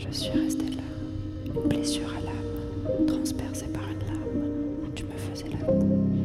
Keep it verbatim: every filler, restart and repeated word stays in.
Je suis restée là, une blessure à l'âme, transpercée par une lame où tu me faisais la peau.